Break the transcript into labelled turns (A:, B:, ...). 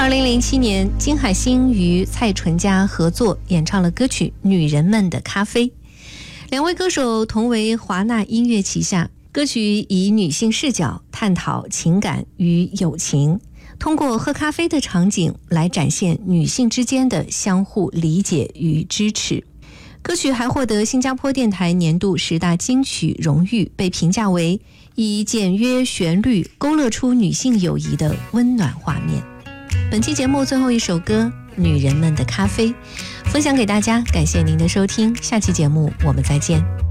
A: 2007年，金海心与蔡淳佳合作演唱了歌曲《女人们的咖啡》。两位歌手同为华纳音乐旗下，歌曲以女性视角探讨情感与友情，通过喝咖啡的场景来展现女性之间的相互理解与支持。歌曲还获得新加坡电台年度10大金曲荣誉，被评价为以简约旋律勾勒出女性友谊的温暖画面。本期节目最后一首歌《女人们的咖啡》分享给大家，感谢您的收听，下期节目我们再见。